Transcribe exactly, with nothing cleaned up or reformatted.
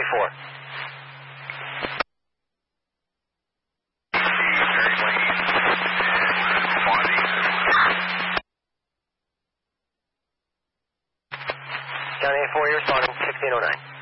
four. County eight four, you're responding, sixteen oh nine.